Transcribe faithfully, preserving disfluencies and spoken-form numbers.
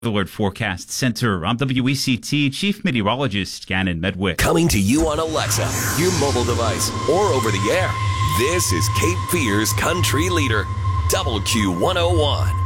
Alert Forecast Center. I'm W E C T Chief Meteorologist Gannon Medwick. Coming to you on Alexa, your mobile device, or over the air. This is Cape Fear's Country Leader, W Q one oh one.